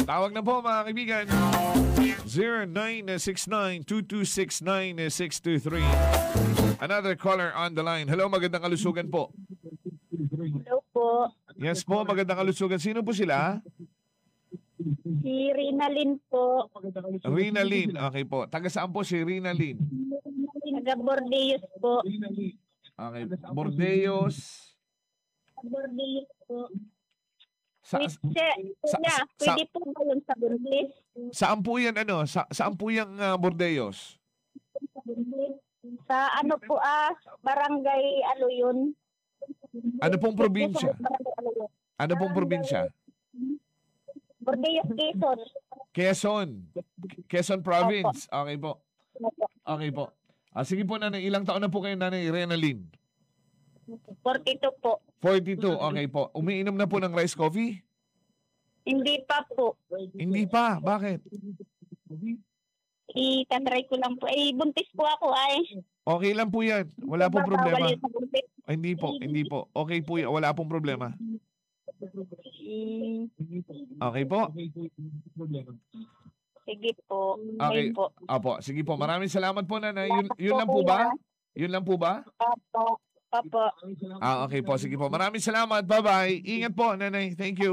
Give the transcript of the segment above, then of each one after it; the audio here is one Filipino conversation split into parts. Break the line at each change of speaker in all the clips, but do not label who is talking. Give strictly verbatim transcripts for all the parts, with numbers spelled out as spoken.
Tawag na po mga kaibigan. zero nine six nine two two six nine six two three. Another caller on the line. Hello, magandang kalusugan po.
Hello po.
Yes po, magandang kalusugan. Sino po sila?
Si Rinalyn po.
Rinalyn. Okay po. Taga saan po si Rinalyn?
Taga Bordeos po.
Okay. Bordeos.
Bordeos po.
Sa,
Pwede,
sa-
kuya,
sa-
pwede po ba yun sa Bordeos?
saan po yan ano? Sa, saan po yung uh, Bordeos?
Sa ano po ah, barangay ano yun?
Ano pong probinsya?
Barangay ano yun?
Ano pong probinsya?
Bordeos, Quezon.
Quezon. Quezon Province. Okay po. Okay po. Ah, sige po, nanay. Ilang taon na po kayo, nanay Renalyn?
forty-two po.
forty-two. Okay po. Umiinom na po ng rice coffee?
Hindi pa po.
Hindi pa. Bakit?
I-try ko lang po. Eh, buntis po ako ay.
Okay lang po yan. Wala pong
Bawal
problema.
yun sa buntis.
Ay, hindi po. Hindi po. Okay po yan. Wala pong problema.
Mm,
Okay po.
sige po.
Okay.
Ayun po.
Apo. Sige po. Maraming salamat po, nanay. Yun, yun lang po ba? Yun lang po ba?
Opo. Opo.
Ah, okay po. Sige po. Maraming salamat. Bye-bye. Ingat po, nanay. Thank you.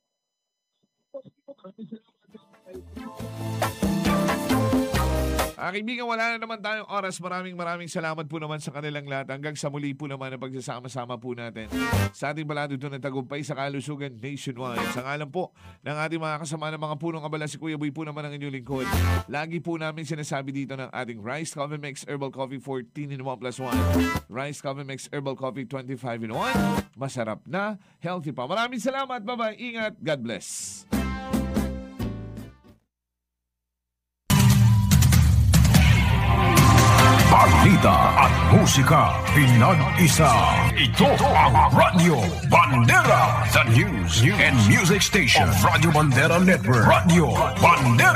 Ah, kaibigan, wala na naman tayong oras. Maraming maraming salamat po naman sa kanilang lahat. Hanggang sa muli po naman ang pagsasama-sama po natin sa ating balado ito ng tagumpay sa kalusugan nationwide. Sa ngalan po ng ating mga kasama ng mga punong abala, si Kuya Boy po naman ang inyong lingkod. Lagi po namin sinasabi dito ng ating Rice Coffee Mix Herbal Coffee fourteen in one plus one. Rice Coffee Mix Herbal Coffee twenty-five in one. Masarap na, healthy pa. Maraming salamat. Bye-bye. Ingat. God bless.
Balita at musika pinag-isa. Ito ang Radio Bandera, the news and music station of Radio Bandera Network. Radio Bandera.